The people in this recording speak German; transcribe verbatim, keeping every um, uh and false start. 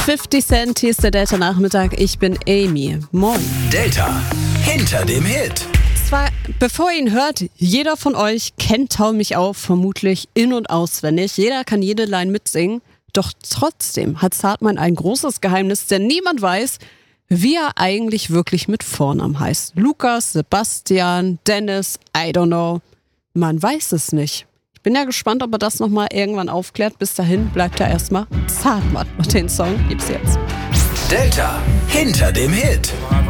fünfzig Cent, hier ist der Delta-Nachmittag. Ich bin Amy. Moin. Delta, hinter dem Hit. Zwar, bevor ihr ihn hört, jeder von euch kennt Tau mich auf, vermutlich in- und auswendig. Jeder kann jede Line mitsingen. Doch trotzdem hat Zartmann ein großes Geheimnis, denn niemand weiß, wie er eigentlich wirklich mit Vornamen heißt. Lukas, Sebastian, Dennis, I don't know. Man weiß es nicht. Ich bin ja gespannt, ob er das nochmal irgendwann aufklärt. Bis dahin bleibt er erstmal Zartmann. Und den Song gibt's jetzt. Delta, hinter dem Hit.